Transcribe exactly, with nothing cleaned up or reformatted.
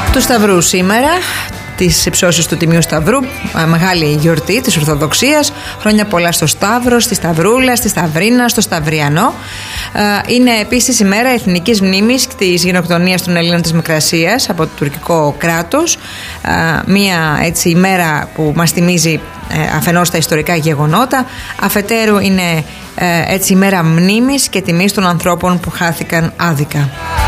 Του Σταυρού σήμερα, τις υψώσεις του Τιμίου Σταυρού, μεγάλη γιορτή της Ορθοδοξίας. Χρόνια πολλά στο Σταύρο, στη Σταυρούλα, στη Σταυρίνα, στο Σταυριανό. Είναι επίσης η μέρα εθνικής μνήμης της γενοκτονίας των Ελλήνων της Μικρασίας από το τουρκικό κράτος. Μία έτσι ημέρα που μας θυμίζει αφενός τα ιστορικά γεγονότα, αφετέρου είναι έτσι ημέρα μνήμης και τιμής των ανθρώπων που χάθηκαν άδικα.